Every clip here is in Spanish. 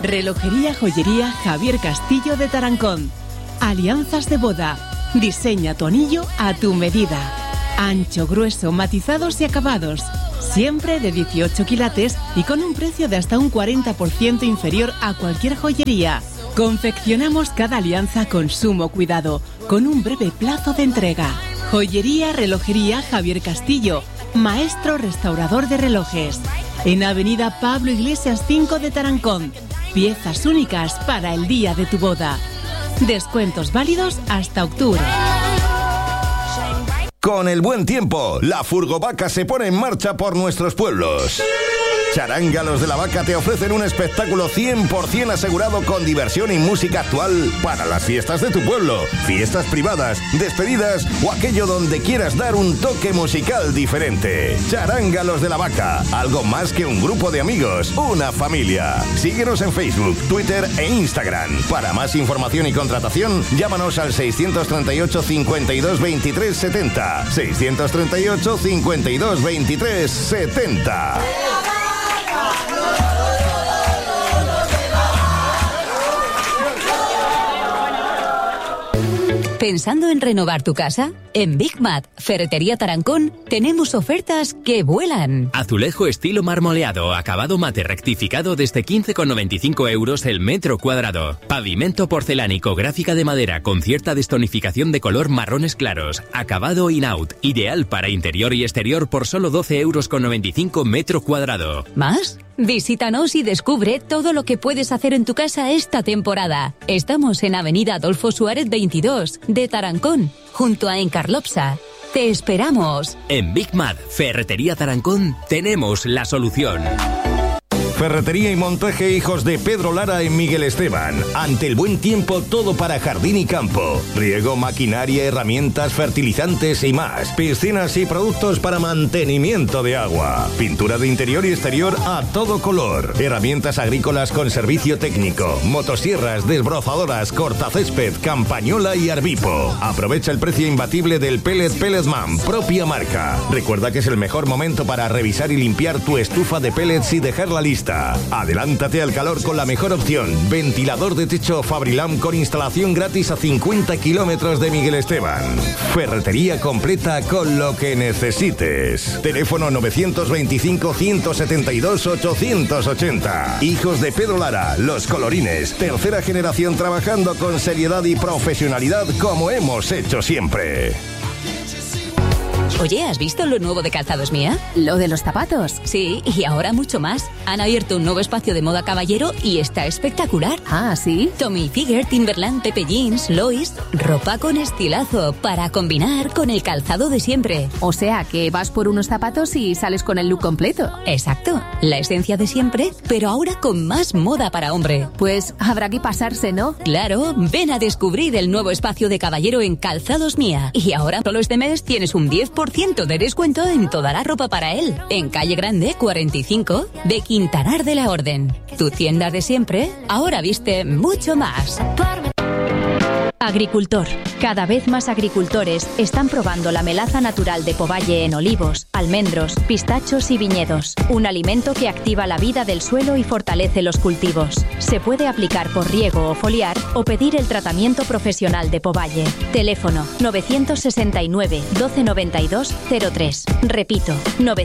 Relojería Joyería Javier Castillo de Tarancón. Alianzas de boda. Diseña tu anillo a tu medida. Ancho, grueso, matizados y acabados. Siempre de 18 quilates y con un precio de hasta un 40% inferior a cualquier joyería. Confeccionamos cada alianza con sumo cuidado, con un breve plazo de entrega. Joyería Relojería Javier Castillo, maestro restaurador de relojes. En Avenida Pablo Iglesias 5 de Tarancón. Piezas únicas para el día de tu boda. Descuentos válidos hasta octubre. Con el buen tiempo, la Furgovaca se pone en marcha por nuestros pueblos. Charángalos de la Vaca te ofrecen un espectáculo 100% asegurado con diversión y música actual para las fiestas de tu pueblo, fiestas privadas, despedidas o aquello donde quieras dar un toque musical diferente. Charángalos de la Vaca, algo más que un grupo de amigos, una familia. Síguenos en Facebook, Twitter e Instagram. Para más información y contratación, llámanos al 638 52 23 70. 638 52 23 70. ¿Pensando en renovar tu casa? En Big Mat, Ferretería Tarancón, tenemos ofertas que vuelan. Azulejo estilo marmoleado, acabado mate rectificado desde 15,95 € el metro cuadrado. Pavimento porcelánico, gráfica de madera con cierta destonificación de color marrones claros. Acabado in-out, ideal para interior y exterior por solo 12,95 € metro cuadrado. ¿Más? Visítanos y descubre todo lo que puedes hacer en tu casa esta temporada. Estamos en Avenida Adolfo Suárez 22, de Tarancón, junto a Encarlopsa. ¡Te esperamos! En Big Mat, Ferretería Tarancón, tenemos la solución. Ferretería y montaje Hijos de Pedro Lara en Miguel Esteban. Ante el buen tiempo, todo para jardín y campo. Riego, maquinaria, herramientas, fertilizantes y más. Piscinas y productos para mantenimiento de agua. Pintura de interior y exterior a todo color. Herramientas agrícolas con servicio técnico. Motosierras, desbrozadoras, cortacésped, campañola y arbipo. Aprovecha el precio imbatible del Pelletman, propia marca. Recuerda que es el mejor momento para revisar y limpiar tu estufa de pellets y dejarla lista. Adelántate al calor con la mejor opción. Ventilador de techo Fabrilam con instalación gratis a 50 kilómetros de Miguel Esteban. Ferretería completa con lo que necesites. Teléfono 925 172 880. Hijos de Pedro Lara, los colorines. Tercera generación trabajando con seriedad y profesionalidad como hemos hecho siempre. Oye, ¿has visto lo nuevo de Calzados Mía? ¿Lo de los zapatos? Sí, y ahora mucho más. Han abierto un nuevo espacio de moda caballero y está espectacular. Ah, ¿sí? Tommy Hilfiger, Timberland, Pepe Jeans, Lois. Ropa con estilazo para combinar con el calzado de siempre. O sea, que vas por unos zapatos y sales con el look completo. Exacto. La esencia de siempre, pero ahora con más moda para hombre. Pues habrá que pasarse, ¿no? Claro, ven a descubrir el nuevo espacio de caballero en Calzados Mía. Y ahora, solo este mes, tienes un 10% de descuento en toda la ropa para él. En Calle Grande 45 de Quintanar de la Orden. Tu tienda de siempre, ahora viste mucho más. Agricultor. Cada vez más agricultores están probando la melaza natural de Povalle en olivos, almendros, pistachos y viñedos. Un alimento que activa la vida del suelo y fortalece los cultivos. Se puede aplicar por riego o foliar o pedir el tratamiento profesional de Povalle. Teléfono 969 1292 03. Repito,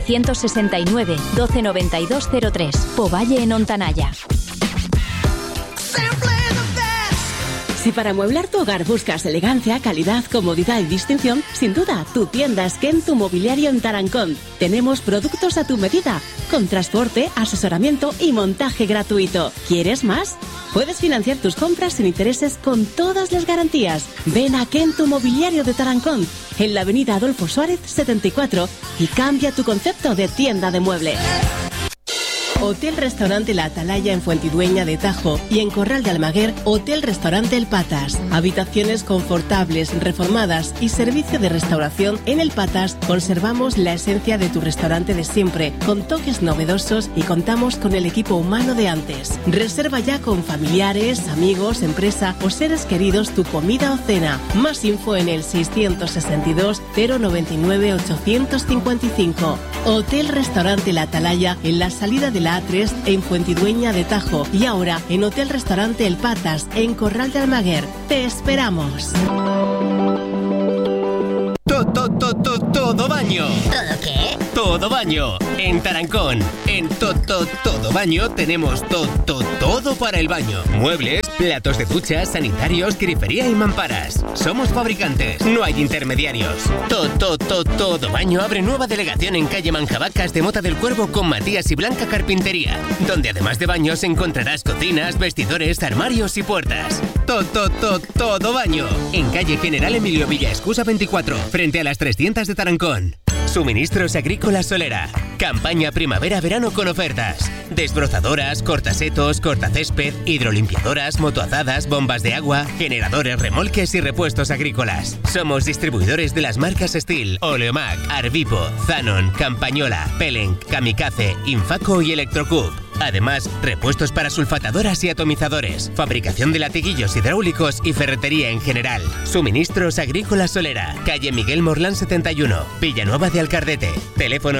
969 1292 03. Povalle en Ontanaya. Si para amueblar tu hogar buscas elegancia, calidad, comodidad y distinción, sin duda, tu tienda es Kentu Mobiliario en Tarancón. Tenemos productos a tu medida, con transporte, asesoramiento y montaje gratuito. ¿Quieres más? Puedes financiar tus compras sin intereses con todas las garantías. Ven a Kentu Mobiliario de Tarancón, en la avenida Adolfo Suárez 74, y cambia tu concepto de tienda de muebles. Hotel-Restaurante La Atalaya en Fuentidueña de Tajo y en Corral de Almaguer, Hotel-Restaurante El Patas. Habitaciones confortables, reformadas y servicio de restauración en El Patas. Conservamos la esencia de tu restaurante de siempre, con toques novedosos y contamos con el equipo humano de antes. Reserva ya con familiares, amigos, empresa o seres queridos tu comida o cena. Más info en el 662 099 855. Hotel-Restaurante La Atalaya en la salida de la la A3 en Fuentidueña de Tajo y ahora en Hotel Restaurante El Patas en Corral de Almaguer. ¡Te esperamos! Todo baño. ¿Todo qué? Todo baño. En Tarancón. En todo baño tenemos todo para el baño. Muebles, platos de ducha, sanitarios, grifería y mamparas. Somos fabricantes. No hay intermediarios. Todo baño abre nueva delegación en calle Manjabacas de Mota del Cuervo con Matías y Blanca Carpintería, donde además de baños encontrarás cocinas, vestidores, armarios y puertas. Todo baño. En calle General Emilio Villaescusa 24, frente a las 300 de Tarancón. Suministros Agrícolas Solera. Campaña primavera-verano con ofertas. Desbrozadoras, cortasetos, cortacésped, hidrolimpiadoras, motoazadas, bombas de agua, generadores, remolques y repuestos agrícolas. Somos distribuidores de las marcas Steel, Oleomac, Arvipo, Zanon, Campañola, Pellenc, Kamikaze, Infaco y Electrocube. Además, repuestos para sulfatadoras y atomizadores, fabricación de latiguillos hidráulicos y ferretería en general. Suministros Agrícolas Solera, calle Miguel Morlán 71, Villanueva de Alcardete. Teléfono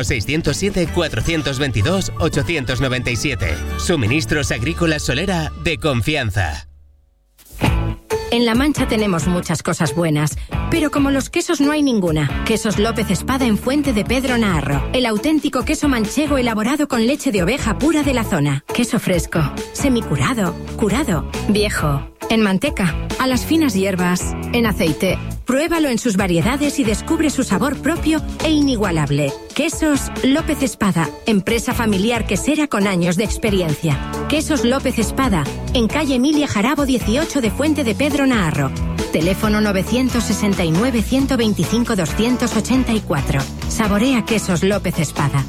607-422-897. Suministros Agrícolas Solera de confianza. En La Mancha tenemos muchas cosas buenas, pero como los quesos no hay ninguna. Quesos López Espada en Fuente de Pedro Naharro. El auténtico queso manchego elaborado con leche de oveja pura de la zona. Queso fresco, semicurado, curado, viejo, en manteca, a las finas hierbas, en aceite. Pruébalo en sus variedades y descubre su sabor propio e inigualable. Quesos López Espada, empresa familiar quesera con años de experiencia. Quesos López Espada, en calle Emilia Jarabo 18 de Fuente de Pedro Naharro. Teléfono 969-125-284. Saborea Quesos López Espada.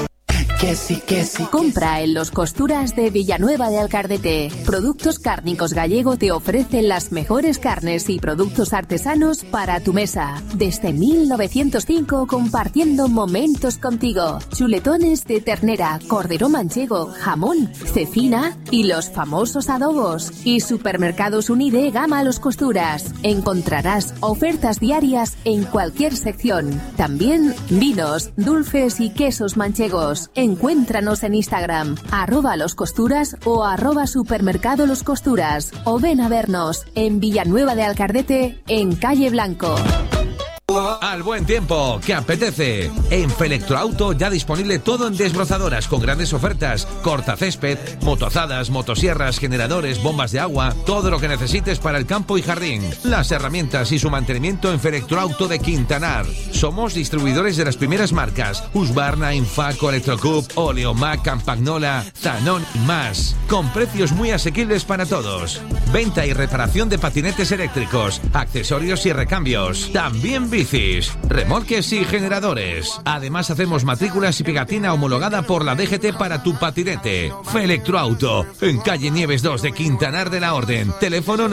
Compra en Los Costuras de Villanueva de Alcardete. Productos Cárnicos Gallego te ofrecen las mejores carnes y productos artesanos para tu mesa. Desde 1905 compartiendo momentos contigo. Chuletones de ternera, cordero manchego, jamón, cecina y los famosos adobos. Y Supermercados Unide gama Los Costuras. Encontrarás ofertas diarias en cualquier sección. También vinos, dulces y quesos manchegos. Encuéntranos en Instagram, @loscosturas o @supermercado Los Costuras. O ven a vernos en Villanueva de Alcardete, en Calle Blanco. Al buen tiempo, que apetece. En Felectroauto ya disponible todo en desbrozadoras con grandes ofertas, cortacésped, motoazadas, motosierras, generadores, bombas de agua, todo lo que necesites para el campo y jardín. Las herramientas y su mantenimiento en Felectroauto de Quintanar. Somos distribuidores de las primeras marcas Husqvarna, Infaco, Electrocube, Oleomac, Campagnola, Zanon y más, con precios muy asequibles para todos. Venta y reparación de patinetes eléctricos, accesorios y recambios. También bicis, remolques y generadores. Además hacemos matrículas y pegatina homologada por la DGT para tu patinete. Felectroauto, en calle Nieves 2 de Quintanar de la Orden. Teléfono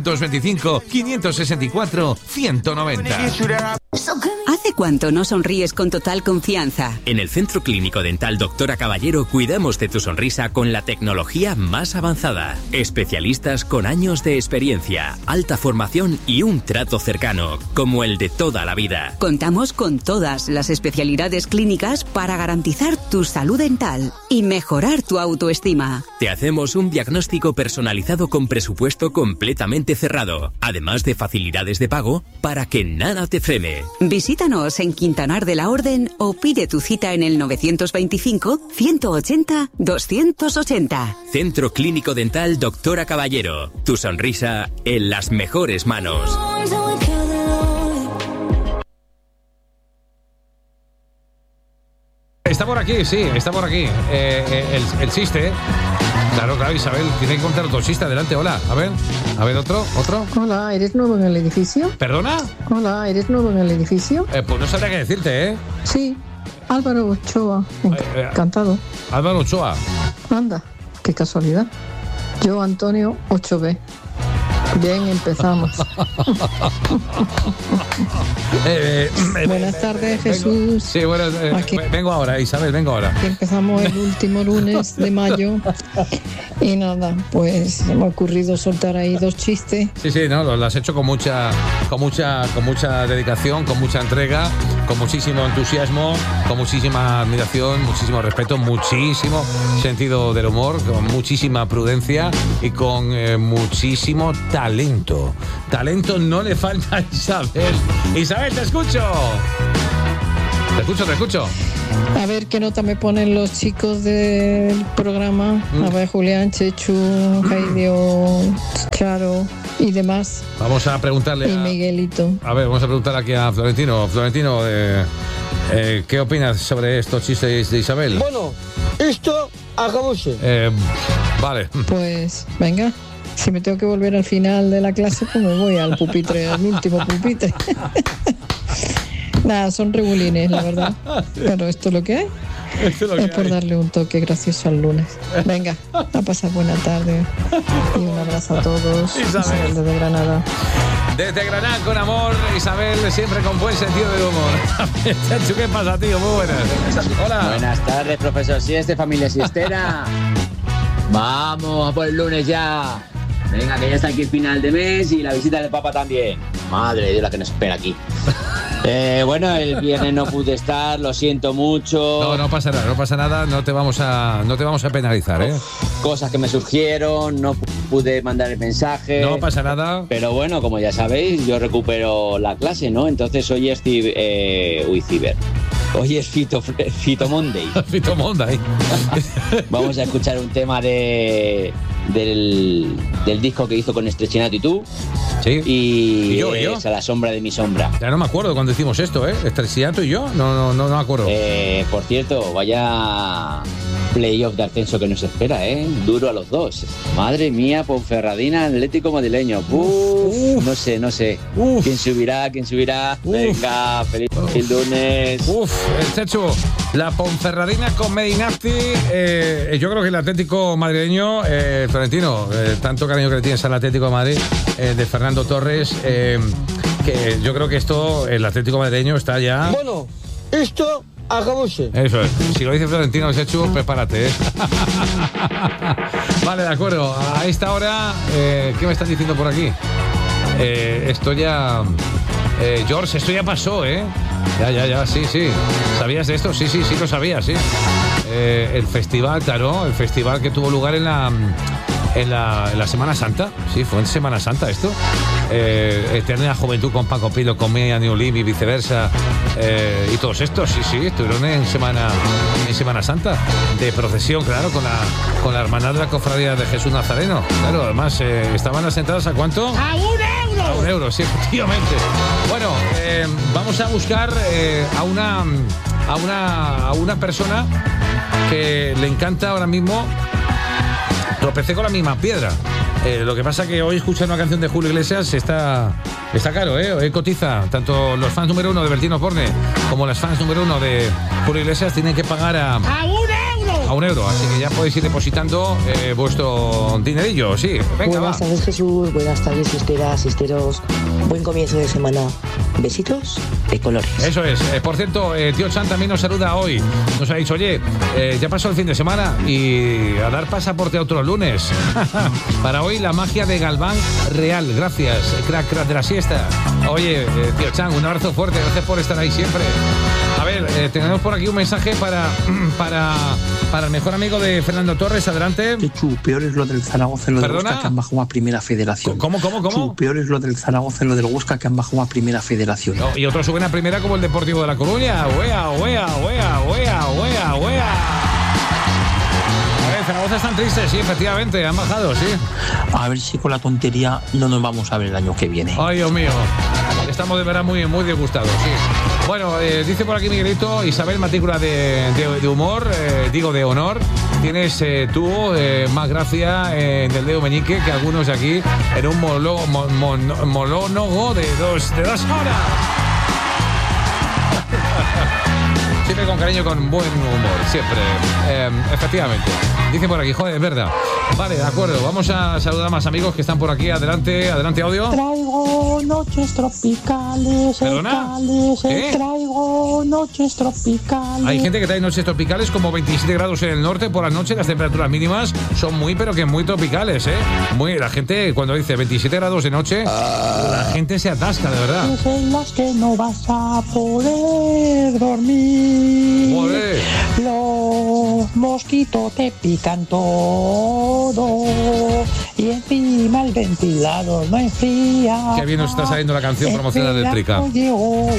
925-564-190. ¿Hace cuánto no sonríes con total confianza? En el Centro Clínico Dental Doctora Caballero cuidamos de tu sonrisa con la tecnología más avanzada. Especialistas con años de experiencia, alta formación y un trato cercano, como el de toda la vida. Contamos con todas las especialidades clínicas para garantizar tu salud dental y mejorar tu autoestima. Te hacemos un diagnóstico personalizado con presupuesto completamente cerrado, además de facilidades de pago para que nada te frene. Visítanos en Quintanar de la Orden o pide tu cita en el 925-180-280. Centro Clínico Dental Doctora Caballero. Tu sonrisa en las mejores manos. Está por aquí, sí, está por aquí. El chiste. Claro, Isabel, tiene que contar otro chiste. Adelante, hola. A ver, otro. Hola, ¿eres nuevo en el edificio? ¿Perdona? Hola, ¿eres nuevo en el edificio? Pues no sabría qué decirte, ¿eh? Sí, Álvaro Ochoa. Encantado. Álvaro Ochoa. Anda, qué casualidad. Yo, Antonio 8B. Bien, empezamos. Buenas tardes, Jesús. Sí, bueno, vengo ahora, Isabel, vengo ahora. Que empezamos el último lunes de mayo. Y nada, pues me ha ocurrido soltar ahí dos chistes. Sí, no, lo has hecho con mucha dedicación, con mucha entrega. con muchísimo entusiasmo, con muchísima admiración, muchísimo respeto, muchísimo sentido del humor, con muchísima prudencia y con muchísimo talento. Talento no le falta a Isabel. Isabel, te escucho. Te escucho. A ver qué nota me ponen los chicos del programa. A ver, Julián, Chechu, Jaidio, Charo y demás. Vamos a preguntarle y Miguelito. A ver, vamos a preguntar aquí a Florentino. Florentino, ¿qué opinas sobre estos chistes de Isabel? Bueno, esto acabóse. Vale. Pues, venga. Si me tengo que volver al final de la clase, pues me voy al pupitre, al último pupitre. Nada, son regulines, la verdad. Pero esto es lo que hay. Es por darle un toque gracioso al lunes. Venga, a pasar buena tarde. Y un abrazo a todos. Isabel desde Granada. Desde Granada, con amor, Isabel, siempre con buen sentido del humor. ¿Qué pasa, tío? Muy buenas. Hola. Buenas tardes, profesor Sieste, familia siestera. Vamos a por el lunes ya. Venga, que ya está aquí el final de mes y la visita del Papa también. Madre de Dios, la que nos espera aquí. Bueno, el viernes no pude estar, lo siento mucho. No pasa nada, no te vamos a penalizar, ¿eh? Cosas que me surgieron, no pude mandar el mensaje. No pasa nada. Pero bueno, como ya sabéis, yo recupero la clase, ¿no? Entonces hoy es Hoy es Fito Monday. Fito Monday. Vamos a escuchar un tema del disco que hizo con Estrechinato y tú. Sí. Y yo. A la sombra de mi sombra. Ya no me acuerdo cuando hicimos esto, ¿eh? Estrechinato y yo. No me acuerdo. Por cierto, vaya playoff de ascenso que nos espera, ¿eh? Duro a los dos. Madre mía, Ponferradina, Atlético Madrileño. No sé. ¿Quién subirá? Venga, feliz lunes. El Chechu, la Ponferradina con Medinafti. Yo creo que el Atlético madrileño, Florentino, tanto cariño que le tienes al Atlético de Madrid, de Fernando Torres, que yo creo que el Atlético madrileño está ya... Bueno, esto acabóse. Eso es. Si lo dice Florentino, Chechu, prepárate, ¿eh? Vale, de acuerdo. A esta hora, ¿qué me están diciendo por aquí? Esto ya... George, esto ya pasó, ¿eh? Ya, sí. ¿Sabías de esto? Sí, lo sabía, sí. El festival, claro, el festival que tuvo lugar en la Semana Santa. Sí, fue en Semana Santa esto. Eterna Juventud con Paco Pilo, con Mea Newlim y viceversa. Y todos estos, sí, estuvieron en Semana Santa. De procesión, claro, con la hermandad de la Cofradía de Jesús Nazareno. Claro, además, estaban las entradas ¿a cuánto? ¡A €1! A €1, sí, efectivamente. Bueno, vamos a buscar a una persona que le encanta ahora mismo. Tropecé con la misma piedra. Lo que pasa que hoy escuchar una canción de Julio Iglesias está caro, ¿eh? Hoy cotiza. Tanto los fans número 1 de Bertín Osborne como las fans número 1 de Julio Iglesias tienen que pagar a €1. Así que ya podéis ir depositando vuestro dinerillo, sí. Venga, buenas tardes, Jesús. Buenas tardes, sisteros. Buen comienzo de semana. Besitos de colores. Eso es. Por cierto, tío Chan también nos saluda hoy. Nos ha dicho, oye, ya pasó el fin de semana y a dar pasaporte a otro lunes. Para hoy la magia de Galván real. Gracias, crack de la siesta. Oye, tío Chan, un abrazo fuerte. Gracias por estar ahí siempre. A ver, tenemos por aquí un mensaje para el mejor amigo de Fernando Torres. Adelante. Chu, peor es lo del Zaragoza en lo del Huesca, que han bajado a Primera Federación. ¿Cómo? Chu, peor es lo del Zaragoza en lo del Huesca, que han bajado a Primera Federación. No, y otros suben a Primera como el Deportivo de La Coruña. Oea. Zaragoza están tristes, sí, efectivamente, han bajado, sí. A ver si con la tontería no nos vamos a ver el año que viene. Ay, Dios mío. Estamos de verdad muy disgustados, sí. Bueno, dice por aquí Miguelito, Isabel, matrícula de humor, digo de honor. Tienes tú más gracia en el dedo meñique que algunos de aquí en un monólogo de dos horas. Siempre con cariño, con buen humor, siempre. Efectivamente. Dice por aquí, joder, es verdad. Vale, de acuerdo, vamos a saludar a más amigos que están por aquí. Adelante, audio. Traigo noches tropicales. ¿Perdona? ¿Qué? Traigo noches tropicales. Hay gente que trae noches tropicales como 27 grados en el norte por la noche. Las temperaturas mínimas son muy tropicales, ¿eh? La gente cuando dice 27 grados de noche, la gente se atasca, de verdad. Es en las que no vas a poder dormir. Joder. Los mosquitos te pican todo y encima el ventilador no enfría. Qué bien nos está saliendo la canción promocionada del Trica.